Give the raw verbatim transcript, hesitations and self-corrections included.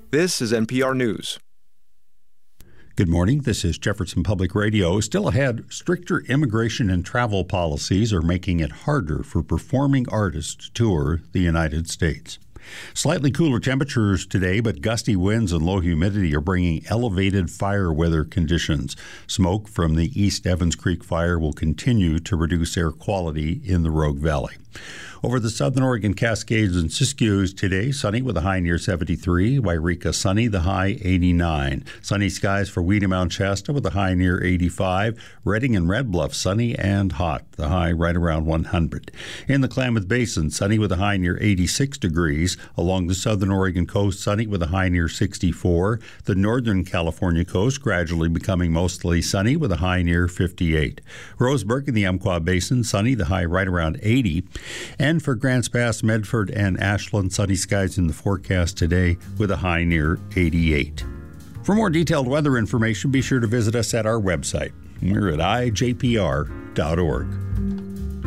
This is N P R News. Good morning. This is Jefferson Public Radio. Still ahead, stricter immigration and travel policies are making it harder for performing artists to tour the United States. Slightly cooler temperatures today, but gusty winds and low humidity are bringing elevated fire weather conditions. Smoke from the East Evans Creek fire will continue to reduce air quality in the Rogue Valley. Over the southern Oregon Cascades and Siskiyous today, sunny with a high near seventy-three. Wairika sunny, the high eighty-nine. Sunny skies for Weeda Mount Shasta with a high near eighty-five. Redding and Red Bluff sunny and hot, the high right around one hundred. In the Klamath Basin, sunny with a high near eighty-six degrees. Along the southern Oregon coast, sunny with a high near sixty-four. The northern California coast gradually becoming mostly sunny with a high near fifty-eight. Roseburg in the Umpqua Basin, sunny, the high right around eighty. And And for Grants Pass, Medford, and Ashland, sunny skies in the forecast today with a high near eighty-eight. For more detailed weather information, be sure to visit us at our website. We're at I J P R dot org.